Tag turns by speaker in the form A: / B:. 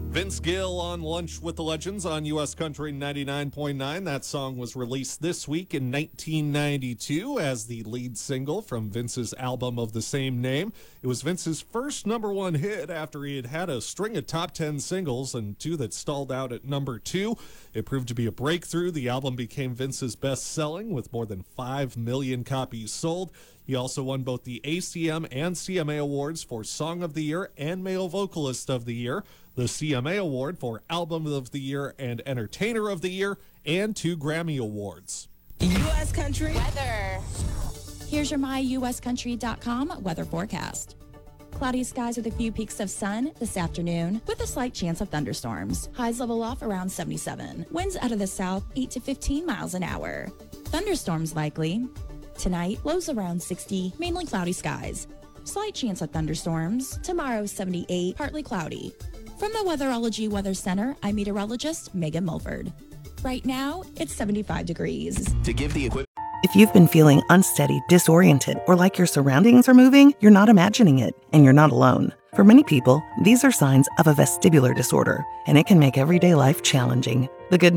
A: Vince Gill on Lunch with the Legends on U.S. Country 99.9. That song was released this week in 1992 as the lead single from Vince's album of the same name. It was Vince's first number one hit after he had a string of top 10 singles and two that stalled out at number 2. It proved to be a breakthrough. The album became Vince's best-selling with more than 5 million copies sold. He also won both the ACM and CMA awards for Song of the Year and Male Vocalist of the Year, the CMA award for Album of the Year and Entertainer of the Year, and 2 Grammy awards.
B: U.S. Country
C: weather. Here's your myuscountry.com weather forecast. Cloudy skies with a few peaks of sun this afternoon with a slight chance of thunderstorms. Highs level off around 77. Winds out of the south 8 to 15 miles an hour. Thunderstorms likely. Tonight, lows around 60, mainly cloudy skies. Slight chance of thunderstorms. Tomorrow, 78, partly cloudy. From the Weatherology Weather Center, I'm meteorologist Megan Mulford. Right now, it's 75 degrees.
D: To give the equipment.
E: If you've been feeling unsteady, disoriented, or like your surroundings are moving, you're not imagining it, and you're not alone. For many people, these are signs of a vestibular disorder, and it can make everyday life challenging. The good